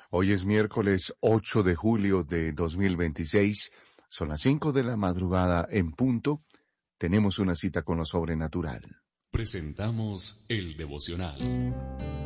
Hoy es miércoles 8 de julio de 2026. Son las 5 de la madrugada en punto. Tenemos una cita con lo sobrenatural. Presentamos el devocional.